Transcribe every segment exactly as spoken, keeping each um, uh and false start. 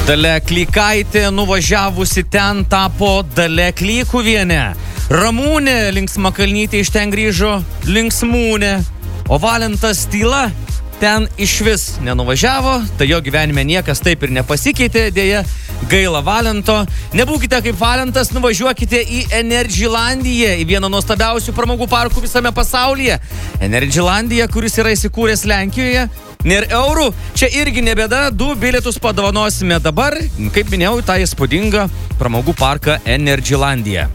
Dalia Klykaitė nuvažiavusi ten tapo Dalia Klykuvienė. Ramūnė Linksmakalnytė iš ten grįžo Linksmūnė. O Valentas Tyla ten išvis nenuvažiavo, tai jo gyvenime niekas taip ir nepasikeitė, dėja, gaila Valento. Nebūkite kaip Valentas, nuvažiuokite į Energylandiją, į vieną nuostabiausių pramogų parkų visame pasaulyje. Energylandija, kuris yra įsikūręs Lenkijoje, nėra eurų, čia irgi nebėda, du bilietus padovanosime dabar, kaip minėjau, tą įspūdingą pramogų parką Energylandiją.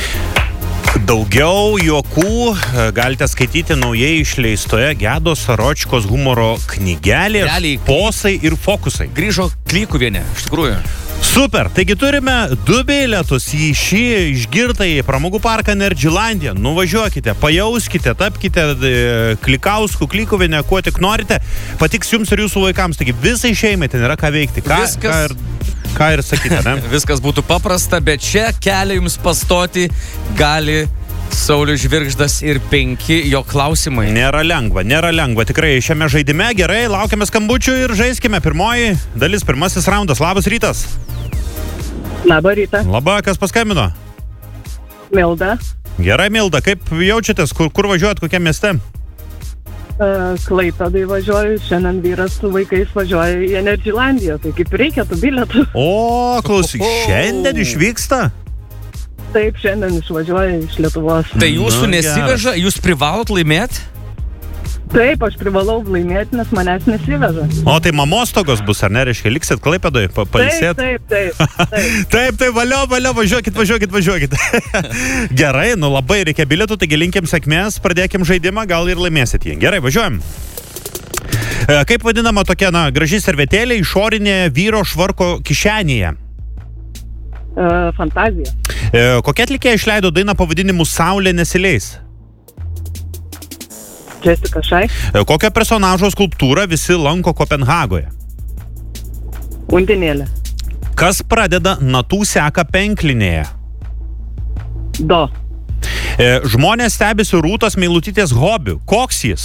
Daugiau juokų galite skaityti naujai išleistoje Gedos Saročkos humoro knygelė Posai ir fokusai. Grįžo Klykuvienė, iš tikrųjų. Super, taigi turime du bilietus į šį išgirtąjį pramogų parką Energylandiją. Nuvažiuokite, pajauskite, tapkite Klykauskų, Klykuvienę, kuo tik norite. Patiks jums ir jūsų vaikams, taigi visai šeimai ten yra ką veikti. Ką, Viskas... ką ir... Ką ir sakyti, ne? Viskas būtų paprasta, bet čia kelią jums pastoti gali Saulius Žvirgždas ir penki jo klausimai. Nėra lengva, nėra lengva. Tikrai šiame žaidime gerai, laukiame skambučių ir žaiskime. Pirmoji dalis, pirmasis raundas. Labas rytas. Labą rytą. Labą, kas paskambino? Milda. Gerai, Milda, kaip jaučiatės? Kur, kur važiuojat, kokiam mieste? Klaipėdai važiuoju, šiandien vyras su vaikais važiuoja į Energylandiją, tai kaip reikia tų bilietų. O, klausyk, šiandien išvyksta? Taip, šiandien išvažiuoja iš Lietuvos. Tai jūsų nesiveža, jūs privalot laimėti? Taip, aš privalau laimėti, nes manęs nesiveža. O, tai mamos togos bus, ar ne, reiškia, liksit Klaipėdoj, pa, pailsėt? Taip, taip, taip. Taip, taip, taip, valio, valio, važiuokit, važiuokit, važiuokit. Gerai, nu labai reikia bilietų, taigi linkim sėkmės, pradėkim žaidimą, gal ir laimėsit jį. Gerai, važiuojam. Kaip vadinama tokia, na, graži servetėlė išorinė vyro švarko kišenėje? Uh, fantazija. Kokia atlikėja išleido dainą pavadinimu Saulė nesileis? Jessica Shai. Kokią personažo skulptūrą visi lanko Kopenhagoje? Undinėlė. Kas pradeda natų seką penklinėje? Do. Žmonės stebisi Rūtos Meilutytės hobiu. Koks jis?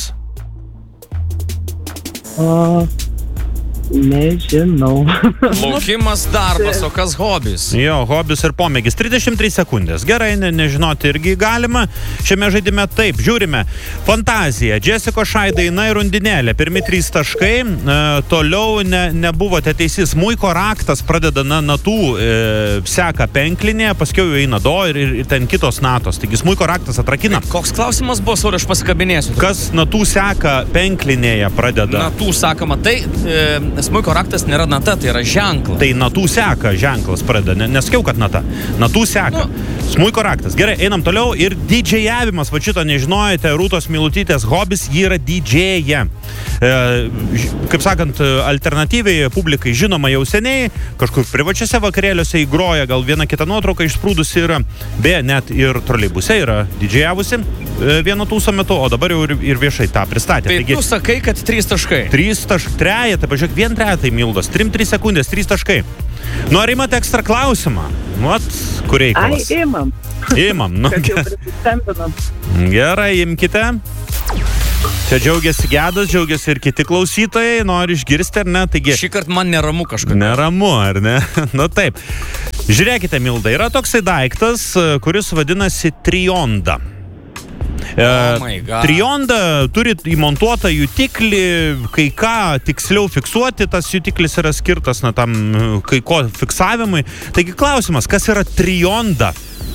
O, nežinau. Laukimas darbas, o kas hobis? Jo, hobis ir pomėgis. trisdešimt trys sekundės. Gerai, ne, nežinoti irgi galima. Šiame žaidime taip, žiūrime. Fantazija, Jessica Shai daina ir Undinėlė. Pirmi trys taškai. E, toliau ne, nebuvote teisi. Smuiko raktas pradeda na, natų e, seka penklinėje, paskiau jau eina do ir, ir, ir ten kitos natos. Taigi smuiko raktas atrakina. Koks klausimas buvo, Sauliau, aš pasikabinėsiu. Kas natų seka penklinėje pradeda? Natų sakoma, tai... E, Smuiko raktas nėra nata, tai yra ženklas. Tai natų seka ženklas pradeda, nesakiau, kad nata. Natų seka. Nu. Smuiko raktas. Gerai, einam toliau. Ir didžėjavimas, va šito nežinojate, Rūtos Meilutytės hobis, ji yra didžėja. E, kaip sakant, alternatyviai publikai žinoma jau seniai, kažkur privačiose vakarėliuose įgroja, gal viena kita nuotrauka išsprūdusi yra, beje, net ir troleibuse yra didžėjavusi e, vieno tūso metu, o dabar jau ir, ir viešai tą pristatė. Tai Taigi, tu sakai, kad trys taškai. Trys taškai, trejetą, pažiūrėk, vien trejetai Mildos, trim trys sekundės, trys taškai. Nu, ar imate ekstra klausimą? Nu, at, kur reikalas? Ai, imam. Imam, nu. Kad jau prisistempinam. Gerai, imkite. Čia džiaugiasi Gedas, džiaugiasi ir kiti klausytojai, nori išgirsti, ar ne? Taigi, šį kartą man neramu kažkaip. Neramu, ar ne? Nu, taip. Žiūrėkite, Milda, yra toksai daiktas, kuris vadinasi trionda. Oh Trionda turi įmontuotą jutiklį, kai ką tiksliau fiksuoti, tas jutiklis yra skirtas na, tam kai ko fiksavimui. Taigi klausimas, kas yra trionda?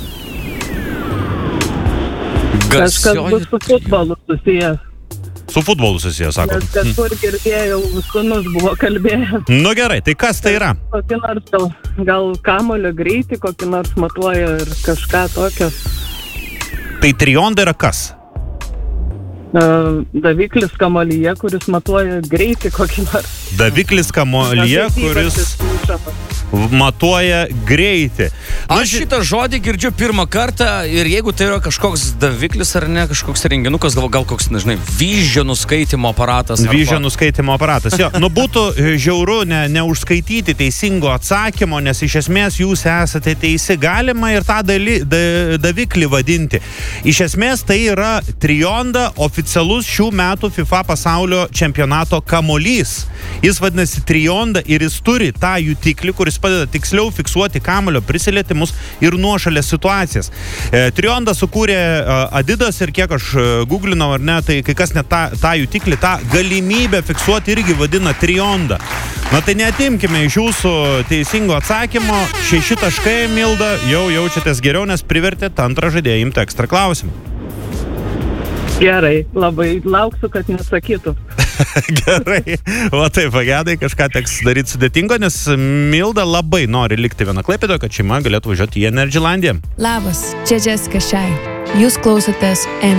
Kažkas bus su futbolu susijęs. Su futbolu susijęs, sako. Nes kažkur girdėjau, sūnus buvo kalbėjęs. Nu gerai, tai kas tai yra? Kokį nors gal, gal kamulio greitį, kokį nors matuoja ir kažką tokio. Tai trionda yra kas? Uh, daviklis kamuolyje, kuris matuoja greitį kokį nors. Daviklis kamuolyje, kuris... matuoja greitį. Aš šitą žodį girdžiu pirmą kartą ir jeigu tai yra kažkoks daviklis ar ne, kažkoks renginukas, gal, gal koks, nežinai, vyzdžio nuskaitimo aparatas. Vyzdžio nuskaitimo aparatas. Jo, nu būtų žiauru ne, neužskaityti teisingo atsakymo, nes iš esmės jūs esate teisi. Galima ir tą dali, da, daviklį vadinti. Iš esmės tai yra Trionda, oficialus šių metų FIFA pasaulio čempionato kamuolys. Jis vadinasi Trionda ir jis turi tą jutiklį, kuris padeda tiksliau fiksuoti kamuolio prisilietimus ir nuošalės situacijas. E, Trionda sukūrė e, Adidas ir kiek aš e, googlinau ar ne, tai kai kas net tą, tą jutiklį, tą galimybę fiksuoti irgi vadina Trionda. Na tai neatimkime iš jūsų teisingo atsakymo. Šeši taškai, Milda, jau jaučiatės geriau, nes privertėt antrą žaidėją imti ekstra klausimą. Gerai, labai lauksiu, kad nesakytų. Gerai, o taip, pagedai, kažką teks daryti sudėtingo, nes Milda labai nori likti viena Klaipėdoje, kad šeima galėtų važiuoti į Energylandiją. Labas, čia Jessica Shai. Jūs klausotės